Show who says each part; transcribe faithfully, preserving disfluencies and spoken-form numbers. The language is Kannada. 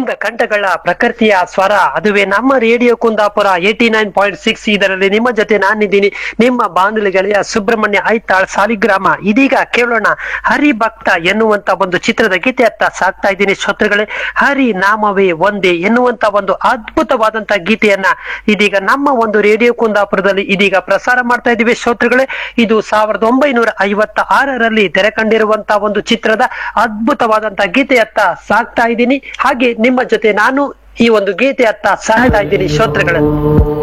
Speaker 1: ಕುಂದ ಕಂಠಗಳ ಪ್ರಕೃತಿಯ ಸ್ವರ ಅದುವೇ ನಮ್ಮ radio Kundapura eighty nine point six. ಇದರಲ್ಲಿ ನಿಮ್ಮ ಜೊತೆ ನಾನಿದ್ದೀನಿ, ನಿಮ್ಮ ಬಾನುಲಿ ಗೆಳೆಯ ಸುಬ್ರಹ್ಮಣ್ಯ ಐತಾಳ್ ಸಾಲಿಗ್ರಾಮ. ಇದೀಗ ಕೇಳೋಣ ಹರಿಭಕ್ತ ಎನ್ನುವಂತ ಒಂದು ಚಿತ್ರದ ಗೀತೆಯತ್ತ ಸಾಕ್ತಾ ಇದ್ದೀನಿ ಶ್ರೋತೃಗಳೇ. ಹರಿ ನಾಮವೇ ಒಂದೇ ಎನ್ನುವಂತ ಒಂದು ಅದ್ಭುತವಾದಂತ ಗೀತೆಯನ್ನ ಇದೀಗ ನಮ್ಮ ಒಂದು ರೇಡಿಯೋ ಕುಂದಾಪುರದಲ್ಲಿ ಇದೀಗ ಪ್ರಸಾರ ಮಾಡ್ತಾ ಇದ್ದೀವಿ ಶ್ರೋತೃಗಳೇ. ಇದು ಸಾವಿರದ ಒಂಬೈನೂರ ಐವತ್ತ ಆರರಲ್ಲಿ ತೆರೆ ಕಂಡಿರುವಂತಹ ಒಂದು ಚಿತ್ರದ ಅದ್ಭುತವಾದಂತ ಗೀತೆಯತ್ತ ಸಾಕ್ತಾ ಇದ್ದೀನಿ. ಹಾಗೆ ನಿಮ್ಮ ಜೊತೆ ನಾನು ಈ ಒಂದು ಗೀತೆಯತ್ತ ಸಾಕ್ತಾ ಇದ್ದೀನಿ ಶ್ರೋತೃಗಳೇ.